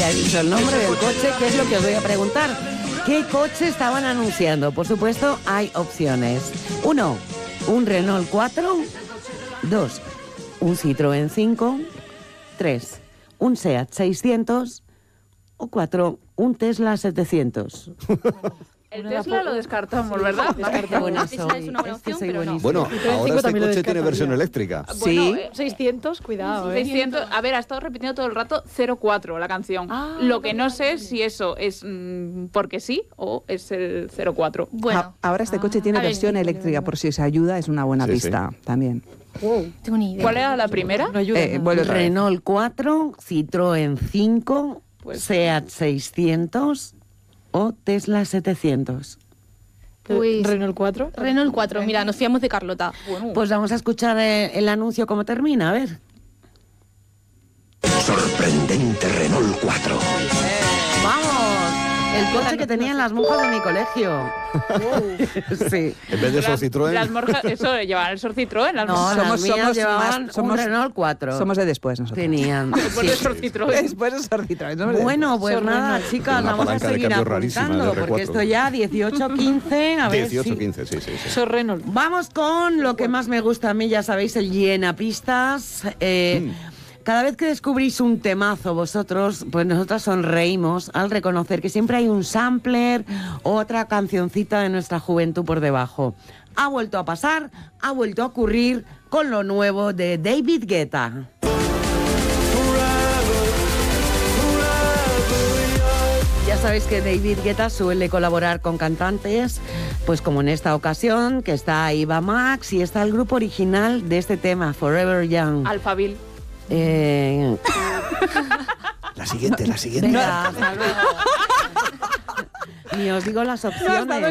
ya he dicho el nombre del coche, que es lo que os voy a preguntar. ¿Qué coche estaban anunciando? Por supuesto, hay opciones. 1, un Renault 4. 2, un Citroën 5. 3, un Seat 600. O 4, un Tesla 700. El Tesla lo descartamos, ¿verdad? Buena Tesla soy. es una buena opción, Soy pero no. buenísima. Bueno, ahora este también lo coche tiene versión descartaría. eléctrica. Sí. 600, cuidado, 600, a ver, ha estado repitiendo todo el rato 04 la canción. Lo que no sé es si eso es porque sí o es el 04. Bueno, Ahora este coche tiene a ver, versión eléctrica, por si os ayuda, es una buena Sí, pista también. tengo ni idea. ¿Cuál era la primera? No ayuda nada. Vuelve otra vez. Renault 4, Citroën 5, Pues- Seat 600 o Tesla 700. Pues- Renault 4. Renault 4, mira, nos fiamos de Carlota. Pues vamos a escuchar el anuncio cómo termina, a ver. Sorprendente Renault 4. ¡Vamos! El coche que tenían las monjas de mi colegio. Sí. En vez de esos Citroën. Las morjas, eso llevaban el Sor Citroën. Las No, morjas. las mías llevaban somos- un Renault 4. Somos de después nosotros. Tenían. Después de Sor Citroën. Después es Sor Citroën, somos de Bueno, después. pues nada, chicas, Una vamos a palanca de seguir cambio rarísima apuntando, de R4. porque esto ya 18-15, a ver 18-15, sí, sí. Eso es Renault. Vamos con lo que más me gusta a mí, ya sabéis, el llenapistas. Cada vez que descubrís un temazo vosotros, pues nosotras sonreímos al reconocer que siempre hay un sampler, otra cancioncita de nuestra juventud por debajo. Ha vuelto a pasar, ha vuelto a ocurrir con lo nuevo de David Guetta. Ya sabéis que David Guetta suele colaborar con cantantes, pues como en esta ocasión, que está Eva Max y está el grupo original de este tema, Forever Young. Alphaville. La siguiente. Venga, hasta luego. Ni os digo las opciones.